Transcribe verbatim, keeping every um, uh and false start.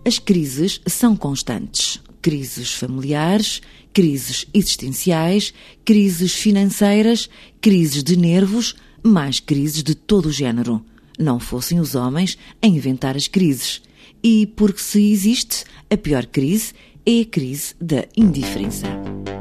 As crises são constantes. Crises familiares, crises existenciais, crises financeiras, crises de nervos, mais crises de todo o género. Não fossem os homens a inventar as crises. E porque se existe, a pior crise é a crise da indiferença.